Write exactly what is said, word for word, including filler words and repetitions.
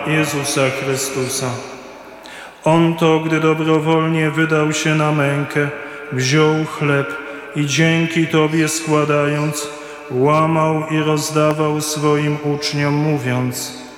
Jezusa Chrystusa. On to, gdy dobrowolnie wydał się na mękę, wziął chleb i dzięki Tobie składając, łamał i rozdawał swoim uczniom, mówiąc: